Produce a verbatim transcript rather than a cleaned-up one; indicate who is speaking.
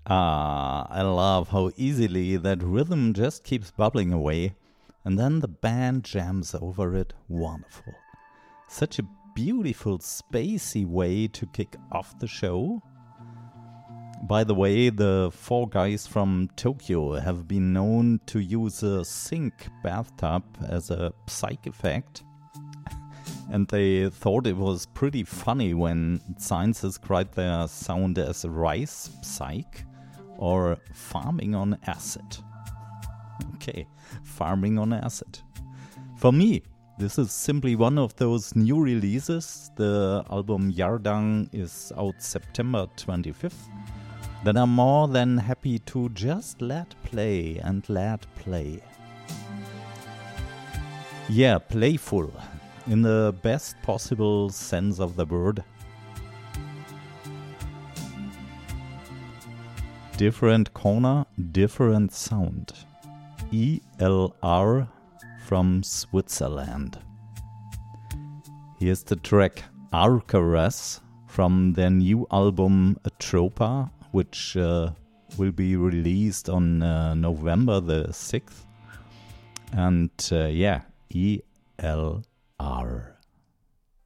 Speaker 1: Ah, I love how easily that rhythm just keeps bubbling away, and then the band jams over it. Wonderful. Such a beautiful, spacey way to kick off the show. By the way, the four guys from Tokyo have been known to use a sink bathtub as a psych effect. And they thought it was pretty funny when Science described their sound as rice psych or farming on acid. Okay, farming on acid. For me, this is simply one of those new releases. The album Yardang is out September twenty-fifth. That I'm more than happy to just let play and let play. Yeah, playful. In the best possible sense of the word. Different corner, different sound. E L R from Switzerland. Here's the track Arcaras from their new album Atropa, which uh, will be released on uh, November the sixth. And uh, yeah, E L